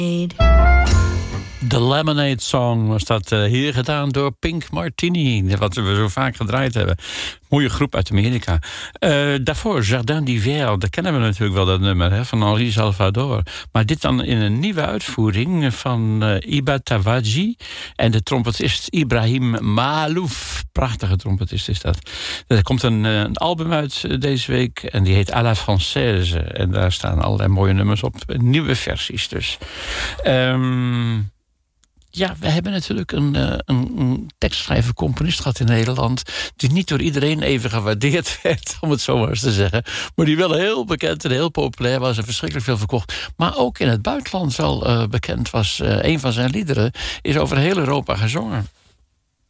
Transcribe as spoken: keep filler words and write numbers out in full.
De Lemonade Song was dat uh, hier gedaan door Pink Martini. Wat we zo vaak gedraaid hebben. Mooie groep uit Amerika. Uh, daarvoor Jardin d'Hiver. Dat kennen we natuurlijk wel, dat nummer, hè, van Henri Salvador. Maar dit dan in een nieuwe uitvoering van uh, Iba Tawaji. En de trompetist Ibrahim Malouf. Prachtige trompetist is dat. Er komt een, uh, een album uit uh, deze week. En die heet À la Française. En daar staan allerlei mooie nummers op. Nieuwe versies dus. Um, Ja, we hebben natuurlijk een, een, een tekstschrijver, componist gehad in Nederland, die niet door iedereen even gewaardeerd werd, om het zo maar eens te zeggen. Maar die wel heel bekend en heel populair was en verschrikkelijk veel verkocht. Maar ook in het buitenland wel uh, bekend was. Uh, een van zijn liederen is over heel Europa gezongen.